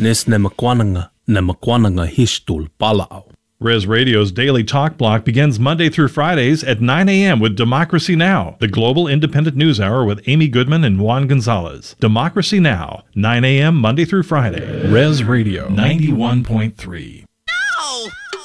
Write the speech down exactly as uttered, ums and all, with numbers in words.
Nis nemakwananga nemakwananga hishtul palao. Res Radio's Daily Talk Block begins Monday through Fridays at nine a.m. with Democracy Now!, the global independent news hour with Amy Goodman and Juan Gonzalez. Democracy Now!, nine a.m. Monday through Friday. Res Radio ninety-one point three.